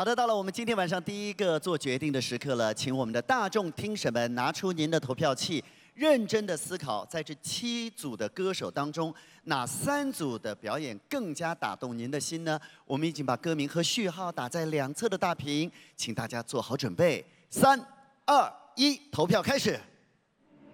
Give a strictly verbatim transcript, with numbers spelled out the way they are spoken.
好的，到了我们今天晚上第一个做决定的时刻了，请我们的大众听审们拿出您的投票器，认真的思考，在这七组的歌手当中，哪三组的表演更加打动您的心呢？我们已经把歌名和序号打在两侧的大屏，请大家做好准备。三、二、一，投票开始。